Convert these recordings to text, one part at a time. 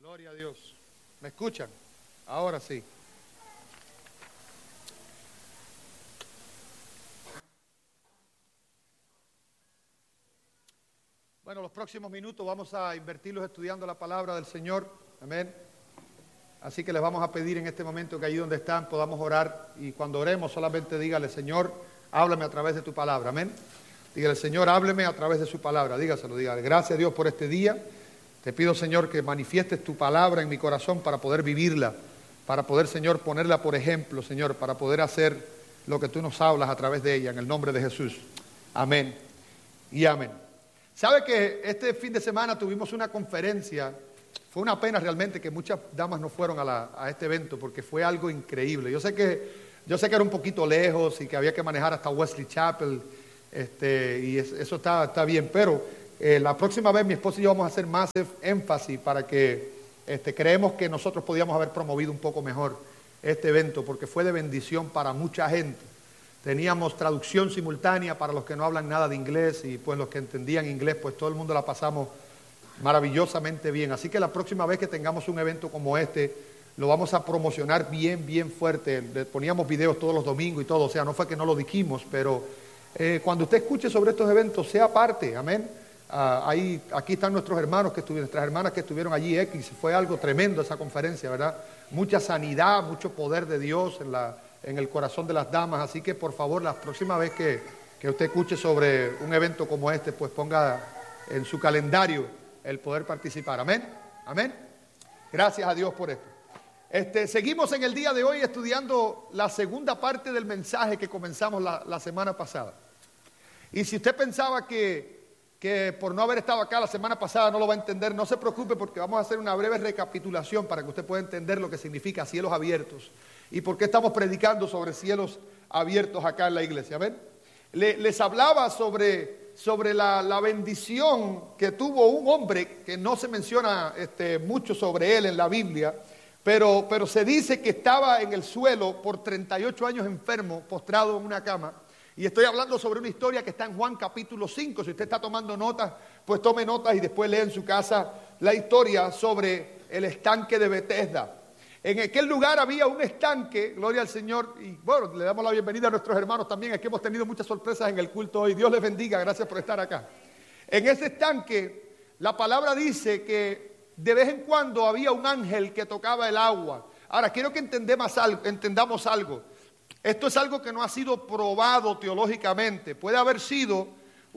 Gloria a Dios. ¿Me escuchan? Ahora sí. Bueno, los próximos minutos vamos a invertirlos estudiando la palabra del Señor. Amén. Así que les vamos a pedir en este momento que allí donde están podamos orar. Y cuando oremos solamente dígale: Señor, háblame a través de tu palabra. Amén. Dígale: Señor, hábleme a través de su palabra. Dígaselo, dígale: gracias a Dios por este día. Te pido, Señor, que manifiestes tu palabra en mi corazón para poder vivirla, para poder, Señor, ponerla por ejemplo, Señor, para poder hacer lo que tú nos hablas a través de ella, en el nombre de Jesús. Amén y amén. ¿Sabe que este fin de semana tuvimos una conferencia? Fue una pena realmente que muchas damas no fueron a este evento porque fue algo increíble. Yo sé que era un poquito lejos y que había que manejar hasta Wesley Chapel, y eso está bien, pero la próxima vez mi esposa y yo vamos a hacer más énfasis para que creemos que nosotros podíamos haber promovido un poco mejor este evento porque fue de bendición para mucha gente. Teníamos traducción simultánea para los que no hablan nada de inglés y pues los que entendían inglés, pues todo el mundo la pasamos maravillosamente bien. Así que la próxima vez que tengamos un evento como este, lo vamos a promocionar bien fuerte. Le poníamos videos todos los domingos y todo, o sea, no fue que no lo dijimos, pero cuando usted escuche sobre estos eventos, sea parte, amén. Aquí están nuestras hermanas que estuvieron allí, fue algo tremendo esa conferencia, ¿verdad? Mucha sanidad, mucho poder de Dios en el corazón de las damas, así que por favor la próxima vez que usted escuche sobre un evento como este, pues ponga en su calendario el poder participar, amén, amén. Gracias a Dios por esto. Seguimos en el día de hoy estudiando la segunda parte del mensaje que comenzamos la semana pasada. Y si usted pensaba que por no haber estado acá la semana pasada no lo va a entender, no se preocupe porque vamos a hacer una breve recapitulación para que usted pueda entender lo que significa cielos abiertos y por qué estamos predicando sobre cielos abiertos acá en la iglesia. ¿Ven? Les hablaba sobre la bendición que tuvo un hombre que no se menciona mucho sobre él en la Biblia, pero se dice que estaba en el suelo por 38 años enfermo, postrado en una cama. Y estoy hablando sobre una historia que está en Juan capítulo 5. Si usted está tomando notas, pues tome notas y después lee en su casa la historia sobre el estanque de Betesda. En aquel lugar había un estanque, gloria al Señor, y bueno, le damos la bienvenida a nuestros hermanos también. Es que hemos tenido muchas sorpresas en el culto hoy. Dios les bendiga, gracias por estar acá. En ese estanque, la palabra dice que de vez en cuando había un ángel que tocaba el agua. Ahora, quiero que entendamos algo. Esto es algo que no ha sido probado teológicamente. Puede haber sido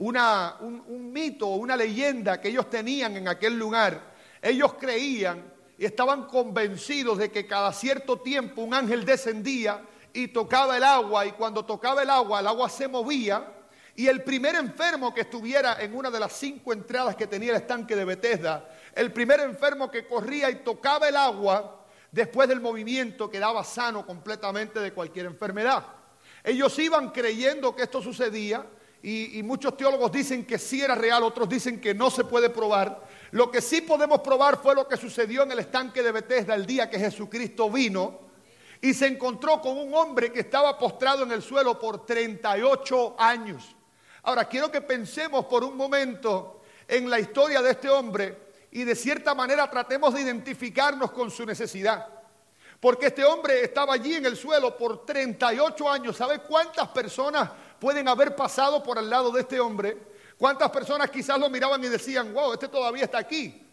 un mito o una leyenda que ellos tenían en aquel lugar. Ellos creían y estaban convencidos de que cada cierto tiempo un ángel descendía y tocaba el agua, y cuando tocaba el agua se movía, y el primer enfermo que estuviera en una de las 5 entradas que tenía el estanque de Betesda, el primer enfermo que corría y tocaba el agua, después del movimiento quedaba sano completamente de cualquier enfermedad. Ellos iban creyendo que esto sucedía y muchos teólogos dicen que sí era real, otros dicen que no se puede probar. Lo que sí podemos probar fue lo que sucedió en el estanque de Betesda el día que Jesucristo vino y se encontró con un hombre que estaba postrado en el suelo por 38 años. Ahora quiero que pensemos por un momento en la historia de este hombre y de cierta manera tratemos de identificarnos con su necesidad. Porque este hombre estaba allí en el suelo por 38 años. ¿Sabe cuántas personas pueden haber pasado por al lado de este hombre? ¿Cuántas personas quizás lo miraban y decían: wow, este todavía está aquí?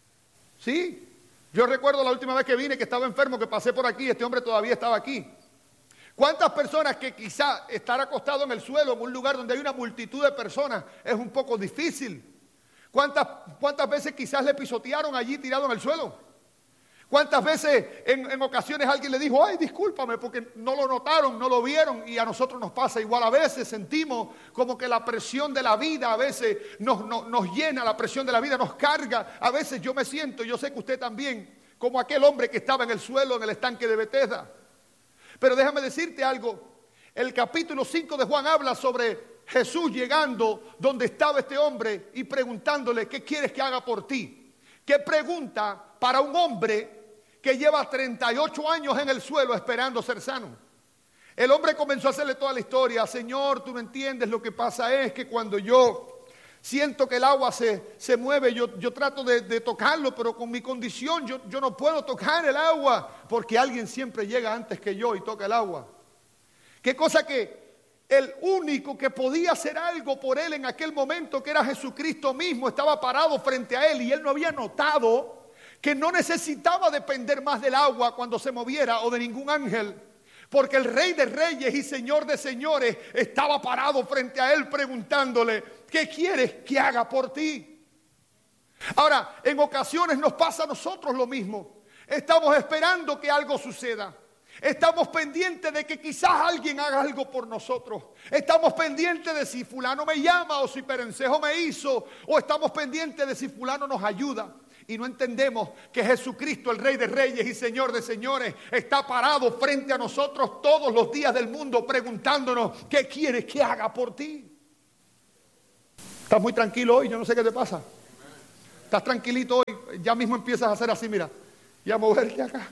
¿Sí? Yo recuerdo la última vez que vine, que estaba enfermo, que pasé por aquí, este hombre todavía estaba aquí. ¿Cuántas personas que quizás estar acostado en el suelo, en un lugar donde hay una multitud de personas, es un poco difícil? ¿Cuántas veces quizás le pisotearon allí tirado en el suelo? ¿Cuántas veces en ocasiones alguien le dijo: ay, discúlpame, porque no lo notaron, no lo vieron? Y a nosotros nos pasa igual. A veces sentimos como que la presión de la vida a veces nos llena, la presión de la vida nos carga. A veces yo me siento, yo sé que usted también, como aquel hombre que estaba en el suelo en el estanque de Betesda. Pero déjame decirte algo, el capítulo 5 de Juan habla sobre Jesús llegando donde estaba este hombre y preguntándole: ¿qué quieres que haga por ti? ¿Qué pregunta para un hombre que lleva 38 años en el suelo esperando ser sano? El hombre comenzó a hacerle toda la historia: Señor, tú no entiendes, lo que pasa es que cuando yo Siento que el agua se mueve, yo trato de tocarlo, pero con mi condición yo no puedo tocar el agua, porque alguien siempre llega antes que yo y toca el agua. Qué cosa que el único que podía hacer algo por él en aquel momento, que era Jesucristo mismo, estaba parado frente a él y él no había notado que no necesitaba depender más del agua cuando se moviera o de ningún ángel, porque el Rey de Reyes y Señor de Señores estaba parado frente a él preguntándole: ¿qué quieres que haga por ti? Ahora, en ocasiones nos pasa a nosotros lo mismo. Estamos esperando que algo suceda. Estamos pendientes de que quizás alguien haga algo por nosotros. Estamos pendientes de si fulano me llama o si Perencejo me hizo. O estamos pendientes de si fulano nos ayuda. Y no entendemos que Jesucristo, el Rey de Reyes y Señor de Señores, está parado frente a nosotros todos los días del mundo preguntándonos: ¿qué quieres que haga por ti? ¿Estás muy tranquilo hoy? Yo no sé qué te pasa. ¿Estás tranquilito hoy? Ya mismo empiezas a hacer así, mira. Y a moverte acá.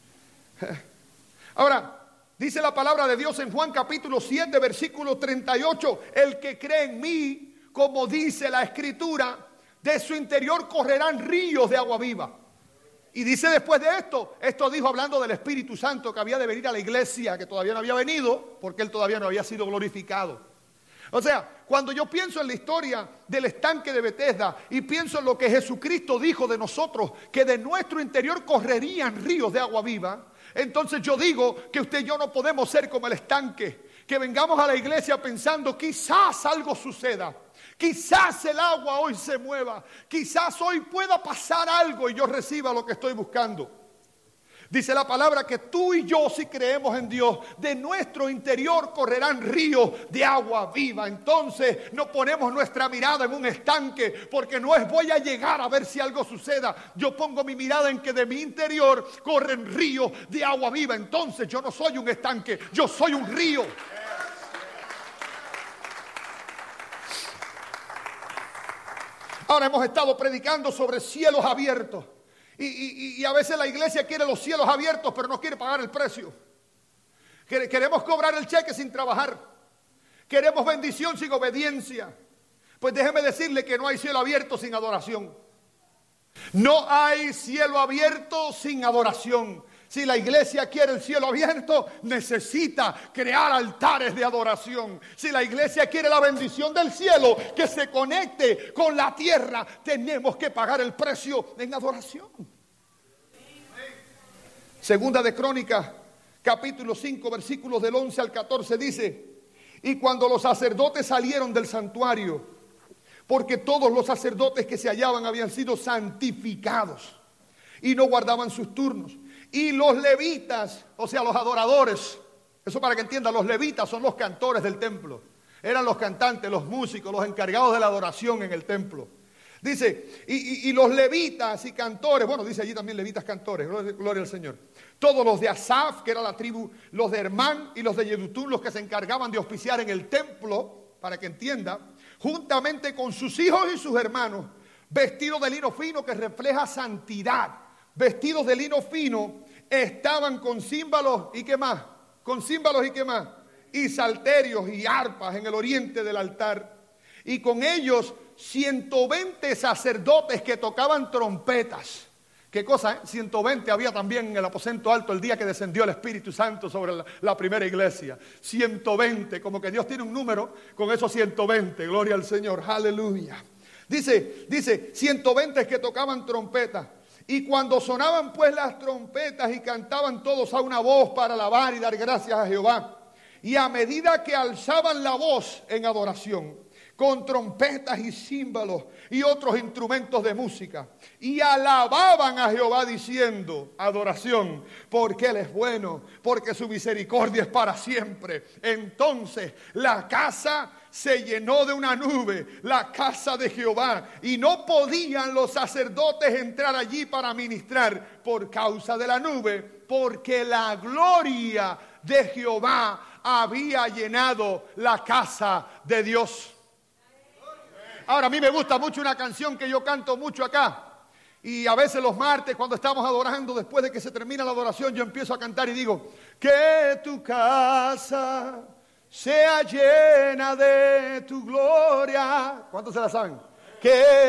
Ahora, dice la palabra de Dios en Juan capítulo 7, versículo 38. El que cree en mí, como dice la Escritura, de su interior correrán ríos de agua viva. Y dice después de esto dijo hablando del Espíritu Santo que había de venir a la iglesia, que todavía no había venido, porque él todavía no había sido glorificado. O sea, cuando yo pienso en la historia del estanque de Betesda y pienso en lo que Jesucristo dijo de nosotros, que de nuestro interior correrían ríos de agua viva, entonces yo digo que usted y yo no podemos ser como el estanque, que vengamos a la iglesia pensando quizás algo suceda, quizás el agua hoy se mueva, quizás hoy pueda pasar algo y yo reciba lo que estoy buscando. Dice la palabra que tú y yo, si creemos en Dios, de nuestro interior correrán ríos de agua viva. Entonces no ponemos nuestra mirada en un estanque, porque no es voy a llegar a ver si algo suceda. Yo pongo mi mirada en que de mi interior corren ríos de agua viva. Entonces yo no soy un estanque, yo soy un río. Ahora hemos estado predicando sobre cielos abiertos. Y a veces la iglesia quiere los cielos abiertos, pero no quiere pagar el precio. Queremos cobrar el cheque sin trabajar. Queremos bendición sin obediencia. Pues déjeme decirle que no hay cielo abierto sin adoración. No hay cielo abierto sin adoración. Si la iglesia quiere el cielo abierto, necesita crear altares de adoración. Si la iglesia quiere la bendición del cielo, que se conecte con la tierra, tenemos que pagar el precio en adoración. Segunda de Crónicas, capítulo 5, versículos del 11 al 14 dice: y cuando los sacerdotes salieron del santuario, porque todos los sacerdotes que se hallaban habían sido santificados y no guardaban sus turnos, y los levitas, o sea, los adoradores, eso para que entiendan, los levitas son los cantores del templo, eran los cantantes, los músicos, los encargados de la adoración en el templo. Dice, y los levitas y cantores, bueno, dice allí también levitas cantores, gloria al Señor. Todos los de Asaf, que era la tribu, los de Hermán y los de Yedutún, los que se encargaban de auspiciar en el templo, para que entienda, juntamente con sus hijos y sus hermanos, vestidos de lino fino que refleja santidad. Vestidos de lino fino, estaban con címbalos y qué más, con címbalos y qué más, y salterios y arpas en el oriente del altar, y con ellos 120 sacerdotes que tocaban trompetas. ¿Qué cosa? 120 había también en el aposento alto el día que descendió el Espíritu Santo sobre la primera iglesia. 120, como que Dios tiene un número con esos 120, gloria al Señor, aleluya. Dice 120 que tocaban trompetas. Y cuando sonaban pues las trompetas y cantaban todos a una voz para alabar y dar gracias a Jehová, y a medida que alzaban la voz en adoración, con trompetas y címbalos y otros instrumentos de música, y alababan a Jehová diciendo, adoración, porque Él es bueno, porque su misericordia es para siempre. Entonces la casa se llenó de una nube, la casa de Jehová, y no podían los sacerdotes entrar allí para ministrar por causa de la nube, porque la gloria de Jehová había llenado la casa de Dios. Ahora, a mí me gusta mucho una canción que yo canto mucho acá. Y a veces los martes cuando estamos adorando, después de que se termina la adoración, yo empiezo a cantar y digo, que tu casa sea llena de tu gloria. ¿Cuántos se la saben? Que